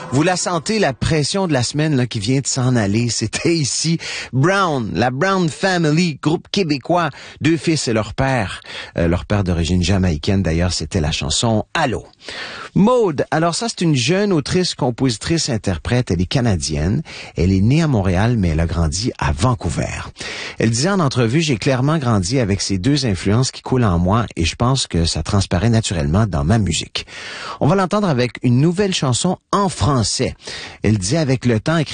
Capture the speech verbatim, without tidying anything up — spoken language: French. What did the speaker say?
Vous la sentez, la pression de la semaine là, qui vient de s'en aller. C'était ici Brown, la Brown Family, groupe québécois, deux fils et leur père. Euh, leur père d'origine jamaïcaine, d'ailleurs, c'était la chanson Allô. Maude, alors ça, c'est une jeune autrice, compositrice, interprète. Elle est canadienne. Elle est née à Montréal, mais elle a grandi à Vancouver. Elle disait en entrevue, j'ai clairement grandi avec ces deux influences qui coulent en moi et je pense que ça transparaît naturellement dans ma musique. On va l'entendre avec une nouvelle chanson en français. Elle disait, avec le temps,